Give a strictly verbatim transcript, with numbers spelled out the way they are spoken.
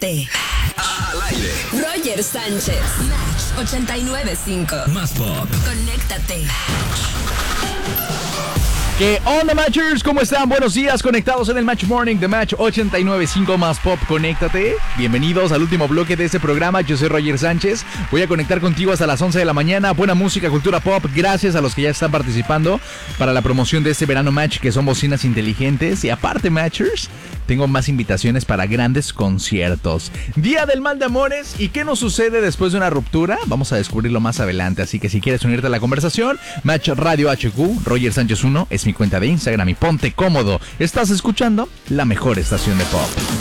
Conéctate. Al aire. Roger Sánchez. Match ochenta y nueve punto cinco. Más pop. Conéctate. ¿Qué onda, Matchers? ¿Cómo están? Buenos días, conectados en el Match Morning de Match ochenta y nueve punto cinco Más Pop, conéctate. Bienvenidos al último bloque de este programa. Yo soy Roger Sánchez. Voy a conectar contigo hasta las once de la mañana. Buena música, cultura pop. Gracias a los que ya están participando para la promoción de este verano Match, que son bocinas inteligentes. Y aparte, Matchers, tengo más invitaciones para grandes conciertos. Día del mal de amores. ¿Y qué nos sucede después de una ruptura? Vamos a descubrirlo más adelante. Así que si quieres unirte a la conversación, Match Radio H Q, Roger Sánchez uno, es mi cuenta de Instagram y ponte cómodo. Estás escuchando la mejor estación de pop.